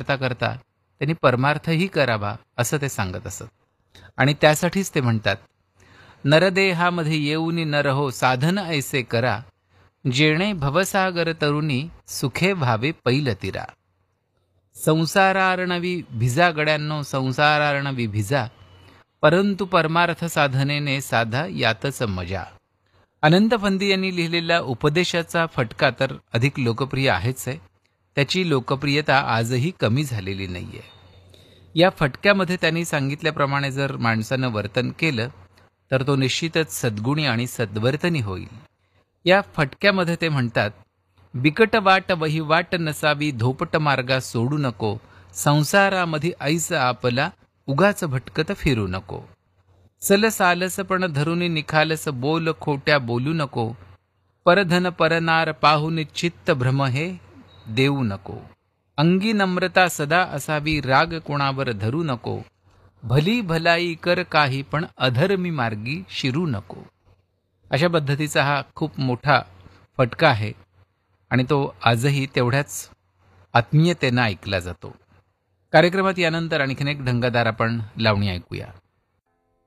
करता करता त्यांनी परमार्थही करावा असं ते सांगत असत. आणि त्यासाठीच ते म्हणतात, नरदेहामध्ये येऊनी नर हो साधन ऐसे करा, जेणे भवसागर तरुणी सुखे व्हावे पैल तीरा. संसारार्णवी भिजा गड्यांनो संसारार्णवी भिजा, परंतु परमार्थ साधनेने साधा यातच मजा. अनंत फंदी यांनी लिहिलेला उपदेशाचा फटका तर अधिक लोकप्रिय आहेच आहे. त्याची लोकप्रियता आजही कमी झालेली नाहीये. या फटक्यामध्ये त्यांनी सांगितल्याप्रमाणे जर माणसानं वर्तन केलं तर तो निश्चितच सद्गुणी आणि सद्वर्तनी होईल. या फटक्यामध्ये ते म्हणतात, बिकट वाट वही वाट नसावी, धोपट मार्गा सोडू नको, संसारामध्ये ऐस आपला उगाच भटकत फिरू नको. चल सालसपण धरुनी निखालस, बोल खोट्या बोलू नको, परधन परनार पाहून चित्त भ्रम हे देऊ नको. अंगी नम्रता सदा असावी, राग कोणावर धरू नको, भली भलाई कर काही पण अधर्मी मार्गी शिरू नको. अशा पद्धतीचा हा खूप मोठा फटका आहे आणि तो आजही तेवढ्याच आत्मीयतेनं ऐकला जातो. कार्यक्रमात यानंतर आणखीन एक ढंगदार आपण लावणी ऐकूया.